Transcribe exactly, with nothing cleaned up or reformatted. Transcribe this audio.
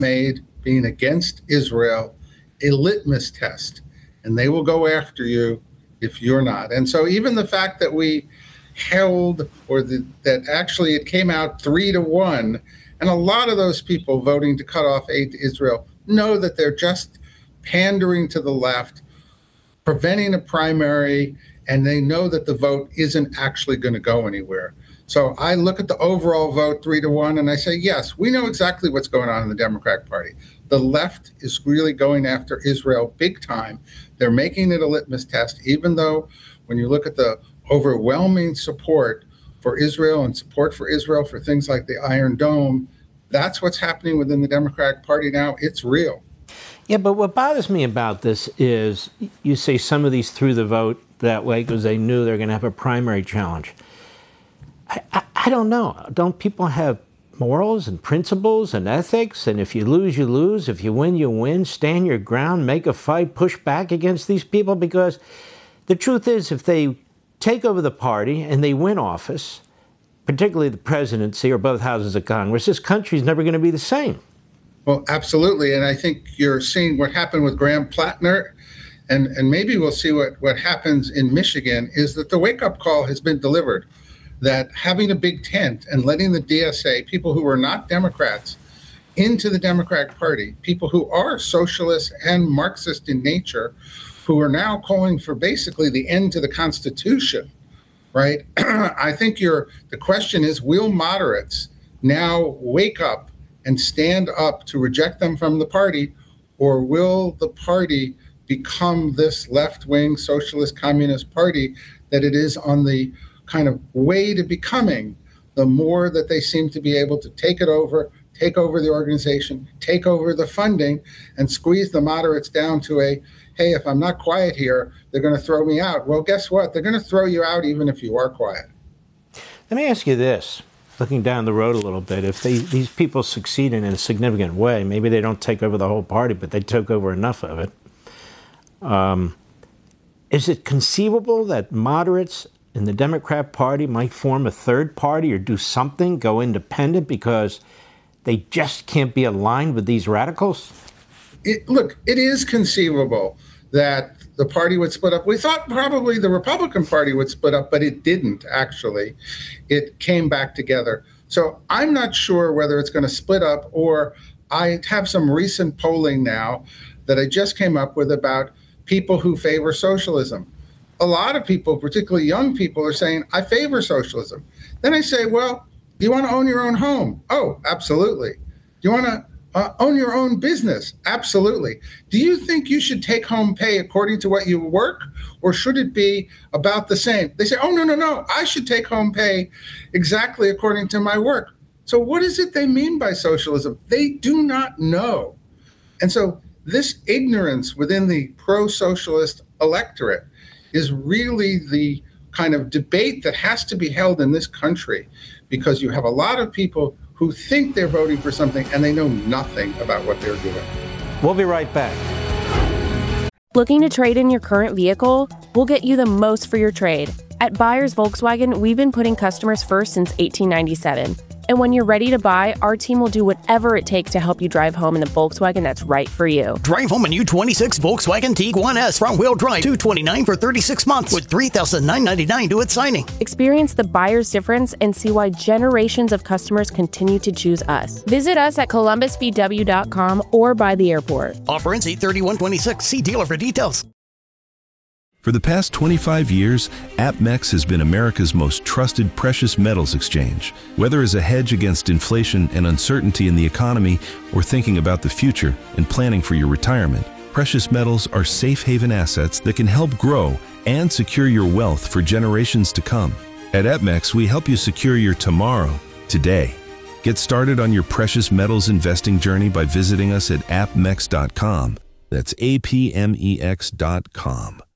made being against Israel a litmus test, and they will go after you if you're not. And so even the fact that we held, or the, that actually it came out three to one, and a lot of those people voting to cut off aid to Israel know that they're just pandering to the left, preventing a primary, and they know that the vote isn't actually going to go anywhere. So I look at the overall vote three to one and I say, yes, we know exactly what's going on in the Democratic Party. The left is really going after Israel big time. They're making it a litmus test, even though when you look at the overwhelming support for Israel and support for Israel for things like the Iron Dome, that's what's happening within the Democratic Party now. It's real. Yeah, but what bothers me about this is you say some of these threw the vote that way because they knew they're going to have a primary challenge. I, I, I don't know. Don't people have morals and principles and ethics? And if you lose, you lose. If you win, you win. Stand your ground, make a fight, push back against these people. Because the truth is, if they take over the party and they win office, particularly the presidency or both houses of Congress, this country's never going to be the same. Well, absolutely. And I think you're seeing what happened with Graham Plattner, and, and maybe we'll see what, what happens in Michigan, is that the wake-up call has been delivered, that having a big tent and letting the D S A, people who are not Democrats, into the Democratic Party, people who are socialist and Marxist in nature, who are now calling for basically the end to the Constitution, right? I think you're, the question is, will moderates now wake up and stand up to reject them from the party, or will the party become this left-wing socialist communist party that it is on the kind of way to becoming, the more that they seem to be able to take it over, take over the organization, take over the funding, and squeeze the moderates down to a, hey, if I'm not quiet here, they're going to throw me out. Well, guess what? They're going to throw you out even if you are quiet. Let me ask you this, looking down the road a little bit, if they, these people succeed in a significant way, maybe they don't take over the whole party, but they took over enough of it. Um, is it conceivable that moderates in the Democrat Party might form a third party or do something, go independent, because they just can't be aligned with these radicals? It, look, it is conceivable that the party would split up. We thought probably the Republican Party would split up, but it didn't, actually. It came back together. So I'm not sure whether it's going to split up, or I have some recent polling now that I just came up with about people who favor socialism. A lot of people, particularly young people, are saying, I favor socialism. Then I say, well, do you want to own your own home? Oh, absolutely. Do you want to uh, own your own business? Absolutely. Do you think you should take home pay according to what you work, or should it be about the same? They say, oh, no, no, no, I should take home pay exactly according to my work. So what is it they mean by socialism? They do not know. And so this ignorance within the pro-socialist electorate is really the kind of debate that has to be held in this country, because you have a lot of people who think they're voting for something and they know nothing about what they're doing. We'll be right back. Looking to trade in your current vehicle? We'll get you the most for your trade. At Buyers Volkswagen, we've been putting customers first since eighteen ninety-seven. And when you're ready to buy, our team will do whatever it takes to help you drive home in the Volkswagen that's right for you. Drive home a new twenty-six Volkswagen Tiguan S front-wheel drive, two hundred twenty-nine dollars for thirty-six months with three thousand nine hundred ninety-nine dollars to its signing. Experience the buyer's difference and see why generations of customers continue to choose us. Visit us at columbus v w dot com or by the airport. Offer ends eight thirty-one twenty-six. See dealer for details. For the past twenty-five years, APMEX has been America's most trusted precious metals exchange. Whether as a hedge against inflation and uncertainty in the economy, or thinking about the future and planning for your retirement, precious metals are safe haven assets that can help grow and secure your wealth for generations to come. At APMEX, we help you secure your tomorrow, today. Get started on your precious metals investing journey by visiting us at A P M E X dot com. That's A P M E X dot com.